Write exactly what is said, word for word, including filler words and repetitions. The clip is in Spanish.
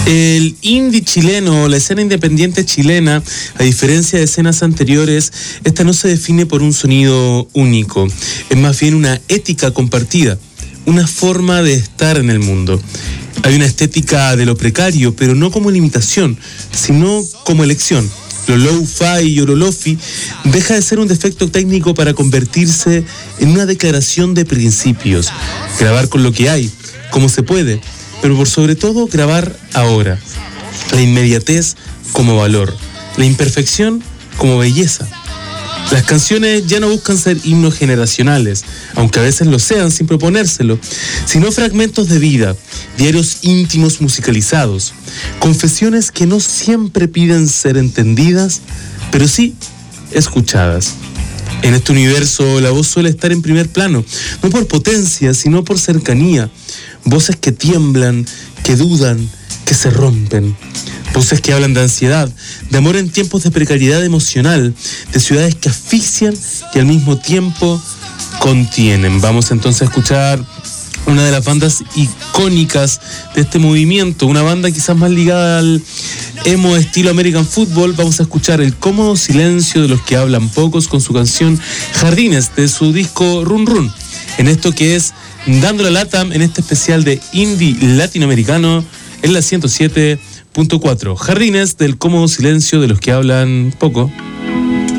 El indie chileno, la escena independiente chilena, a diferencia de escenas anteriores, esta no se define por un sonido único, es más bien una ética compartida, una forma de estar en el mundo. Hay una estética de lo precario, pero no como limitación, sino como elección. Lo low-fi o lo lofi deja de ser un defecto técnico para convertirse en una declaración de principios. Grabar con lo que hay, como se puede, pero por sobre todo grabar ahora. La inmediatez como valor, la imperfección como belleza. Las canciones ya no buscan ser himnos generacionales, aunque a veces lo sean sin proponérselo, sino fragmentos de vida, diarios íntimos musicalizados, confesiones que no siempre piden ser entendidas, pero sí escuchadas. En este universo la voz suele estar en primer plano, no por potencia, sino por cercanía. Voces que tiemblan, que dudan, que se rompen. Voces que hablan de ansiedad, de amor en tiempos de precariedad emocional, de ciudades que asfixian y al mismo tiempo contienen. Vamos entonces a escuchar una de las bandas icónicas de este movimiento, una banda quizás más ligada al emo estilo American Football. Vamos a escuchar El cómodo silencio de los que hablan pocos con su canción Jardines de su disco Run Run. En esto que es Dando la Lata, en este especial de indie latinoamericano en la ciento siete punto cuatro. Jardines del cómodo silencio de los que hablan poco.